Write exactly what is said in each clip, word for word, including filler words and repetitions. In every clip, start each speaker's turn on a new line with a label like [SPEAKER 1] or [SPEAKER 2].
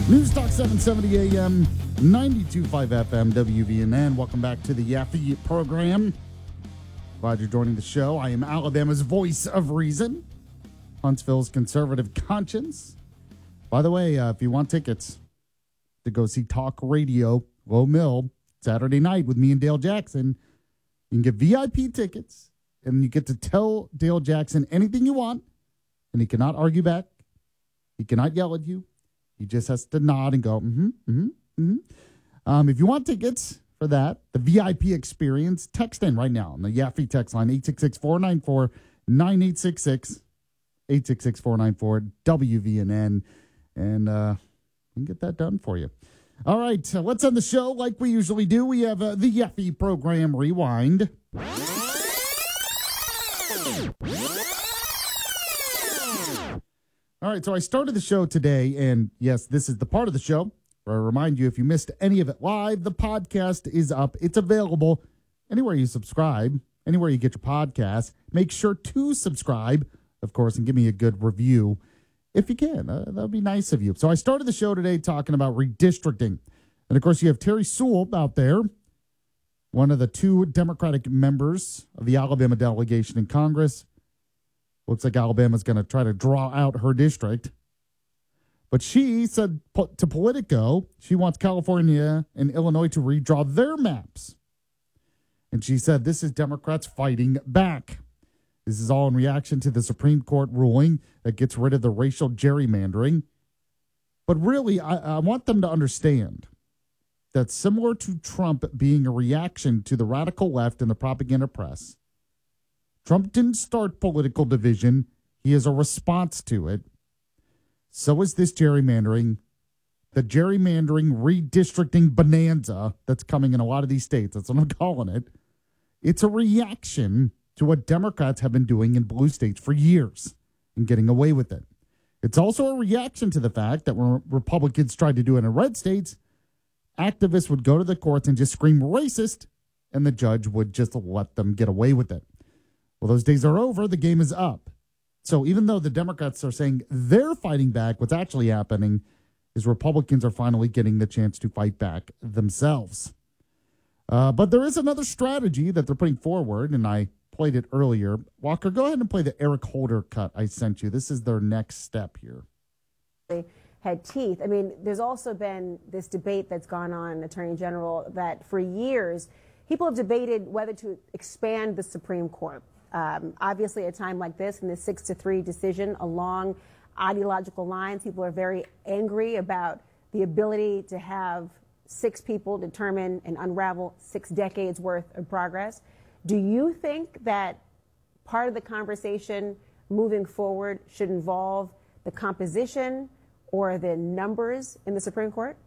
[SPEAKER 1] News Talk seven seventy A M, ninety-two point five F M, W V N N. Welcome back to the Yaffe program. Glad you're joining the show. I am Alabama's voice of reason, Huntsville's conservative conscience. By the way, uh, if you want tickets to go see Talk Radio, Low Mill, Saturday night with me and Dale Jackson, you can get V I P tickets, and you get to tell Dale Jackson anything you want, and he cannot argue back. He cannot yell at you. He just has to nod and go, mm-hmm, mm-hmm, mm-hmm. Um, if you want tickets for that, the V I P experience, text in right now on the Yaffe text line, eight six six, four nine four, nine eight six six, eight six six, four nine four, W V N N, and uh, we can get that done for you. All right, so let's end the show like we usually do. We have uh, the Yaffe program rewind. All right, so I started the show today, and yes, this is the part of the show where I remind you, if you missed any of it live, the podcast is up. It's available anywhere you subscribe, anywhere you get your podcasts. Make sure to subscribe, of course, and give me a good review if you can. Uh, that would be nice of you. So I started the show today talking about redistricting. And, of course, you have Terry Sewell out there, one of the two Democratic members of the Alabama delegation in Congress. Looks like Alabama's going to try to draw out her district. But she said to Politico, she wants California and Illinois to redraw their maps. And she said this is Democrats fighting back. This is all in reaction to the Supreme Court ruling that gets rid of the racial gerrymandering. But really, I, I want them to understand that similar to Trump being a reaction to the radical left and the propaganda press, Trump didn't start political division. He is a response to it. So is this gerrymandering. The gerrymandering redistricting bonanza that's coming in a lot of these states. That's what I'm calling it. It's a reaction to what Democrats have been doing in blue states for years and getting away with it. It's also a reaction to the fact that when Republicans tried to do it in red states, activists would go to the courts and just scream racist, and the judge would just let them get away with it. Well, those days are over. The game is up. So even though the Democrats are saying they're fighting back, what's actually happening is Republicans are finally getting the chance to fight back themselves. Uh, but there is another strategy that they're putting forward, and I played it earlier. Walker, go ahead and play the Eric Holder cut I sent you. This is their next step here.
[SPEAKER 2] They had teeth. I mean, there's also been this debate that's gone on, Attorney General, that for years people have debated whether to expand the Supreme Court. Um, obviously, at a time like this, in this six to three decision along ideological lines, people are very angry about the ability to have six people determine and unravel six decades worth of progress. Do you think that part of the conversation moving forward should involve the composition or the numbers in the Supreme Court?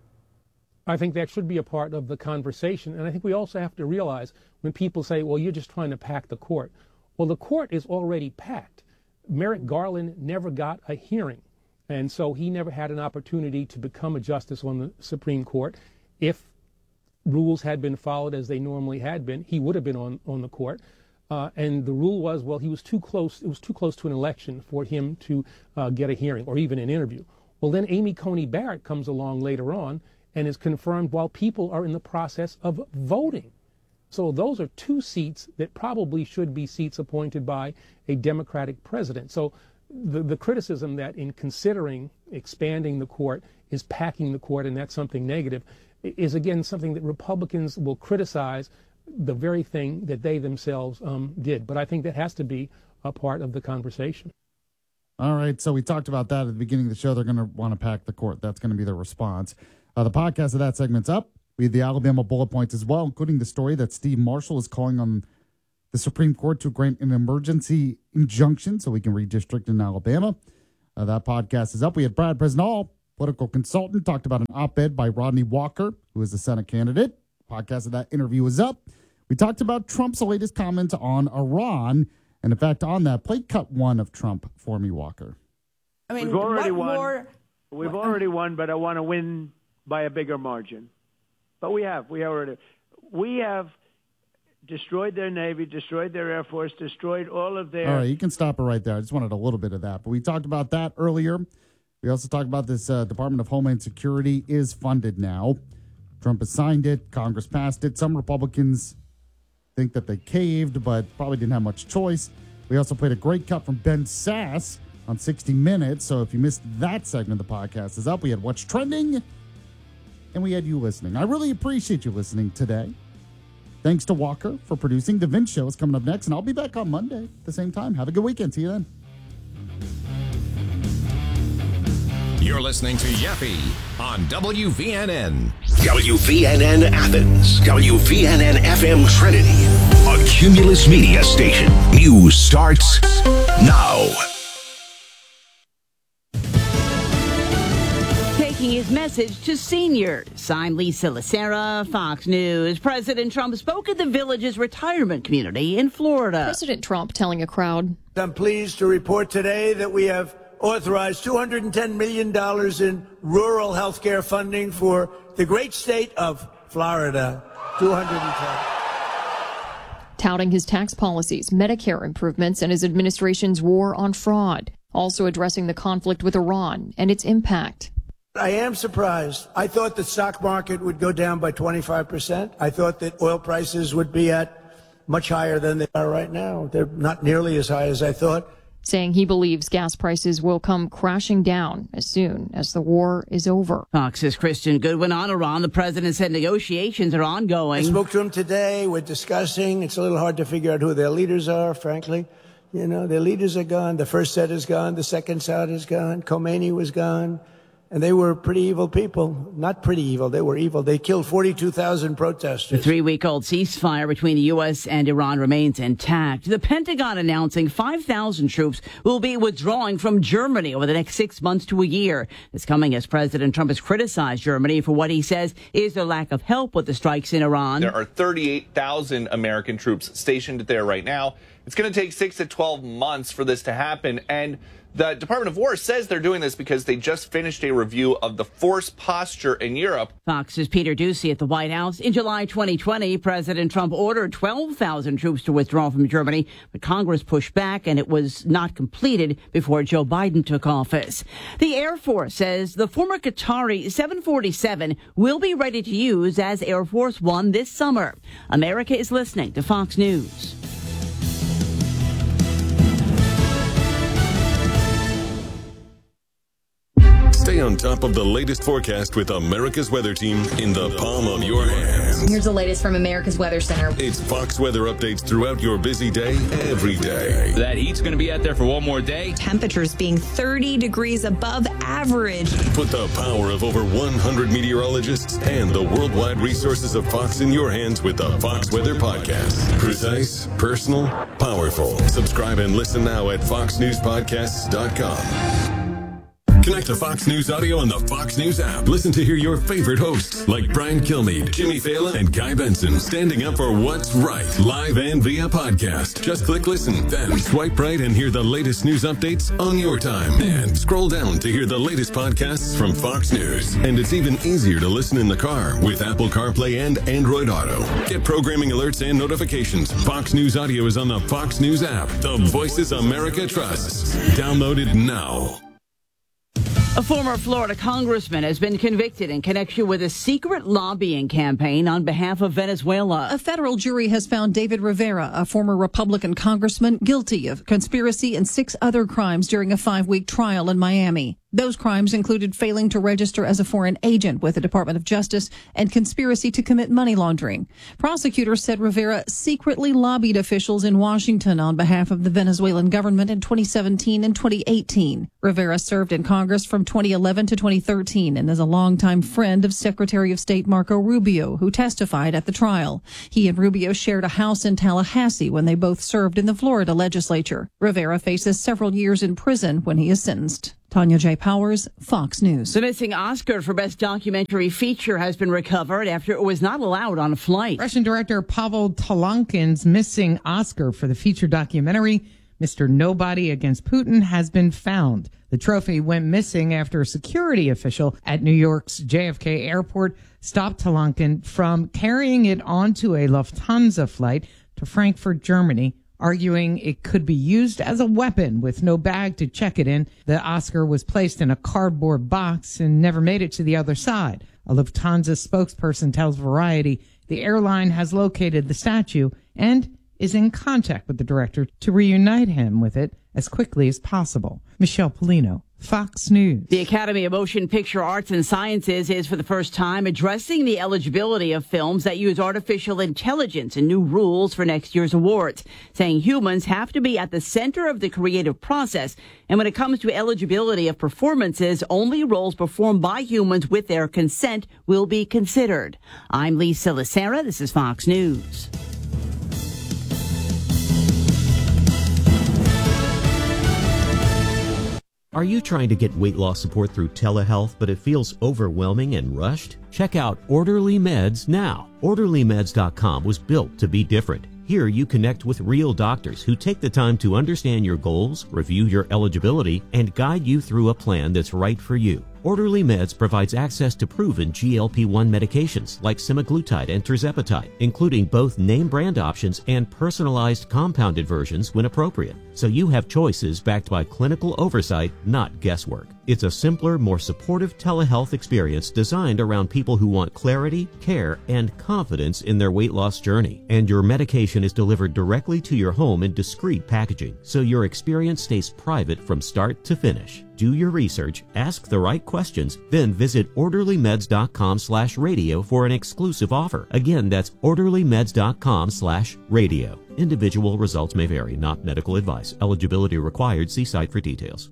[SPEAKER 3] I think that should be a part of the conversation. And I think we also have to realize when people say, well, you're just trying to pack the court. Well, the court is already packed. Merrick Garland never got a hearing, and so he never had an opportunity to become a justice on the Supreme Court. If rules had been followed as they normally had been, he would have been on, on the court. Uh, and the rule was, well, he was too close. It was too close to an election for him to uh, get a hearing or even an interview. Well, then Amy Coney Barrett comes along later on and is confirmed while people are in the process of voting. So those are two seats that probably should be seats appointed by a Democratic president. So the, the criticism that in considering expanding the court is packing the court, and that's something negative, is again something that Republicans will criticize the very thing that they themselves um, did. But I think that has to be a part of the conversation.
[SPEAKER 1] All right, so we talked about that at the beginning of the show. They're going to want to pack the court. That's going to be their response. Uh, the podcast of that segment's up. We have the Alabama bullet points as well, including the story that Steve Marshall is calling on the Supreme Court to grant an emergency injunction so we can redistrict in Alabama. Uh, that podcast is up. We had Brad Presnall, political consultant, talked about an op-ed by Rodney Walker, who is the Senate candidate. Podcast of that interview is up. We talked about Trump's latest comments on Iran. And in fact, on that, play cut one of Trump for me, Walker.
[SPEAKER 4] I mean,
[SPEAKER 5] we've already won.
[SPEAKER 4] More,
[SPEAKER 5] we've
[SPEAKER 4] what,
[SPEAKER 5] already won, but I want to win by a bigger margin. But we have. We already. We have destroyed their Navy, destroyed their Air Force, destroyed all of their...
[SPEAKER 1] All right, you can stop it right there. I just wanted a little bit of that. But we talked about that earlier. We also talked about this uh, Department of Homeland Security is funded now. Trump has signed it. Congress passed it. Some Republicans think that they caved, but probably didn't have much choice. We also played a great cut from Ben Sass on sixty minutes. So if you missed that segment, the podcast is up. We had What's Trending, and we had you listening. I really appreciate you listening today. Thanks to Walker for producing. The Vince Show is coming up next, and I'll be back on Monday at the same time. Have a good weekend. See you then.
[SPEAKER 4] You're listening to Yappy on W V N N.
[SPEAKER 6] W V N N Athens. W V N N F M Trinity. A Cumulus Media station. News starts now.
[SPEAKER 7] Taking his message to seniors. I'm Lisa Lacera, Fox News. President Trump spoke at the Village's retirement community in Florida.
[SPEAKER 8] President Trump telling a crowd.
[SPEAKER 9] I'm pleased to report today that we have authorized two hundred ten million dollars in rural health care funding for the great state of Florida. two hundred ten.
[SPEAKER 8] Touting his tax policies, Medicare improvements, and his administration's war on fraud. Also addressing the conflict with Iran and its impact.
[SPEAKER 9] I am surprised. I thought the stock market would go down by twenty-five percent. I thought that oil prices would be at much higher than they are right now. They're not nearly as high as I thought.
[SPEAKER 8] Saying he believes gas prices will come crashing down as soon as the war is over.
[SPEAKER 7] Fox's Christian Goodwin on Iran. The president said negotiations are ongoing.
[SPEAKER 9] I spoke to him today. We're discussing. It's a little hard to figure out who their leaders are, frankly. You know, their leaders are gone. The first set is gone. The second set is gone. Khomeini was gone. And they were pretty evil people. Not pretty evil. They were evil. They killed forty-two thousand protesters.
[SPEAKER 7] The three-week-old ceasefire between the U S and Iran remains intact. The Pentagon announcing five thousand troops will be withdrawing from Germany over the next six months to a year. It's coming as President Trump has criticized Germany for what he says is their lack of help with the strikes in Iran.
[SPEAKER 10] There are thirty-eight thousand American troops stationed there right now. It's going to take six to twelve months for this to happen. And the Department of War says they're doing this because they just finished a review of the force posture in Europe.
[SPEAKER 7] Fox's Peter Doocy at the White House. In July twenty twenty, President Trump ordered twelve thousand troops to withdraw from Germany, but Congress pushed back and it was not completed before Joe Biden took office. The Air Force says the former Qatari seven forty-seven will be ready to use as Air Force One this summer. America is listening to Fox News.
[SPEAKER 11] Stay on top of the latest forecast with America's Weather Team in the palm of your hands.
[SPEAKER 12] Here's the latest from America's Weather Center.
[SPEAKER 11] It's Fox weather updates throughout your busy day, every day.
[SPEAKER 13] That heat's going to be out there for one more day.
[SPEAKER 12] Temperatures being thirty degrees above average.
[SPEAKER 11] Put the power of over one hundred meteorologists and the worldwide resources of Fox in your hands with the Fox Weather Podcast. Precise, personal, powerful. Subscribe and listen now at fox news podcasts dot com. Connect to Fox News Audio on the Fox News app. Listen to hear your favorite hosts like Brian Kilmeade, Jimmy Fallon, and Guy Benson standing up for what's right, live and via podcast. Just click listen, then swipe right and hear the latest news updates on your time. And scroll down to hear the latest podcasts from Fox News. And it's even easier to listen in the car with Apple CarPlay and Android Auto. Get programming alerts and notifications. Fox News Audio is on the Fox News app. The voices America trusts. Download it now.
[SPEAKER 7] A former Florida congressman has been convicted in connection with a secret lobbying campaign on behalf of Venezuela.
[SPEAKER 14] A federal jury has found David Rivera, a former Republican congressman, guilty of conspiracy and six other crimes during a five-week trial in Miami. Those crimes included failing to register as a foreign agent with the Department of Justice and conspiracy to commit money laundering. Prosecutors said Rivera secretly lobbied officials in Washington on behalf of the Venezuelan government in twenty seventeen and twenty eighteen. Rivera served in Congress from twenty eleven to twenty thirteen and is a longtime friend of Secretary of State Marco Rubio, who testified at the trial. He and Rubio shared a house in Tallahassee when they both served in the Florida legislature. Rivera faces several years in prison when he is sentenced. Tanya J. Powers, Fox News.
[SPEAKER 7] The missing Oscar for Best Documentary Feature has been recovered after it was not allowed on a flight.
[SPEAKER 15] Russian director Pavel Talankin's missing Oscar for the feature documentary, Mister Nobody Against Putin, has been found. The trophy went missing after a security official at New York's J F K airport stopped Talankin from carrying it onto a Lufthansa flight to Frankfurt, Germany, arguing it could be used as a weapon with no bag to check it in. The Oscar was placed in a cardboard box and never made it to the other side. A Lufthansa spokesperson tells Variety the airline has located the statue and is in contact with the director to reunite him with it as quickly as possible. Michelle Polino, Fox News.
[SPEAKER 7] The Academy of Motion Picture Arts and Sciences is for the first time addressing the eligibility of films that use artificial intelligence and new rules for next year's awards, saying humans have to be at the center of the creative process. And when it comes to eligibility of performances, only roles performed by humans with their consent will be considered. I'm Lisa Lacera. This is Fox News.
[SPEAKER 16] Are you trying to get weight loss support through telehealth, but it feels overwhelming and rushed? Check out Orderly Meds now. Orderly Meds dot com was built to be different. Here you connect with real doctors who take the time to understand your goals, review your eligibility, and guide you through a plan that's right for you. Orderly Meds provides access to proven G L P one medications like semaglutide and tirzepatide, including both name brand options and personalized compounded versions when appropriate. So you have choices backed by clinical oversight, not guesswork. It's a simpler, more supportive telehealth experience designed around people who want clarity, care, and confidence in their weight loss journey. And your medication is delivered directly to your home in discreet packaging, so your experience stays private from start to finish. Do your research, ask the right questions, then visit Orderly Meds dot com slash radio for an exclusive offer. Again, that's Orderly Meds dot com slash radio. Individual results may vary, not medical advice. Eligibility required. See site for details.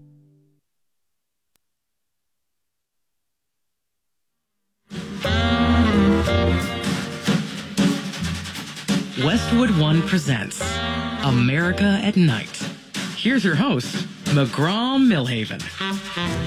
[SPEAKER 17] Westwood One presents America at Night. Here's your host, McGraw Millhaven.